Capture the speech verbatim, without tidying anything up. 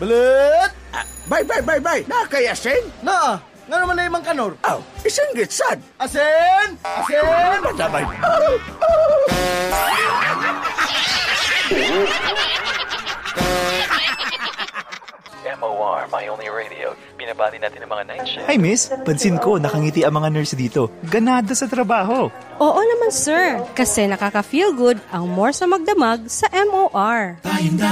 Balit! Ah, bye, bye, bye, bye. Nakayasin? Na, nga naman na imang kanor. Aw, isang gitsad. Asen! Asen! Matabay. M O R, My Only Radio. Binabati natin ang mga night shift. Hi, miss. Pansin ko, nakangiti ang mga nurse dito. Ganado sa trabaho. Oo naman, sir. Kasi nakaka-feel good ang more sa magdamag sa M O R.